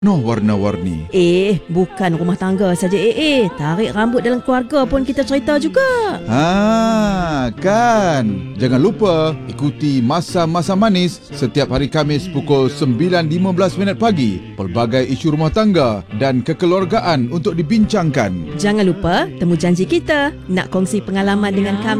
Noh warna-warni. Bukan rumah tangga saja tarik rambut dalam keluarga pun kita cerita juga. Kan. Jangan lupa ikuti Masa-Masa Manis setiap hari Khamis pukul 9.15 pagi. Pelbagai isu rumah tangga dan kekeluargaan untuk dibincangkan. Jangan lupa temu janji kita nak kongsi pengalaman dengan kami